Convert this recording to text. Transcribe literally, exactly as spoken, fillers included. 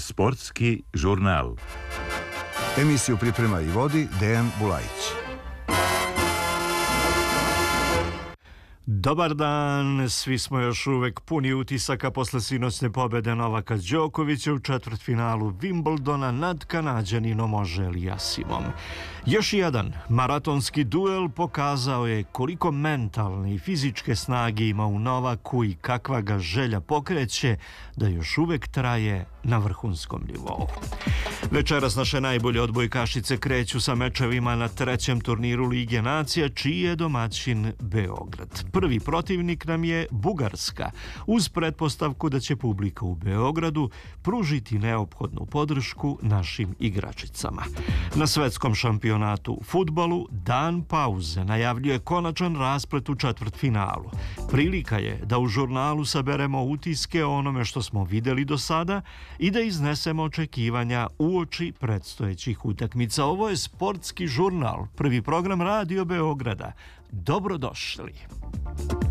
Sportski žurnal. Emisiju priprema i vodi Dejan Bulajić. Dobar dan, svi smo još uvek puni utisaka posle sinoćne pobede Novaka Đokovića u četvrtfinalu Wimbledona nad Kanađaninom Eliasimom. Još jedan maratonski duel pokazao je koliko mentalne i fizičke snage ima u Novaku i kakva ga želja pokreće da još uvek traje na vrhunskom nivou. Večeras naše najbolje odbojkašice kreću sa mečevima na trećem turniru Lige nacija, čiji je domaćin Beograd. Prvi protivnik nam je Bugarska, uz pretpostavku da će publika u Beogradu pružiti neophodnu podršku našim igračicama. Na svetskom šampionatu u fudbalu dan pauze najavljuje konačan rasplet u četvrtfinalu. Prilika je da u žurnalu saberemo utiske o onome što smo videli do sada i da iznesemo očekivanja uoči predstojećih utakmica. Ovo je Sportski žurnal, prvi program Radio Beograda. Dobrodošli.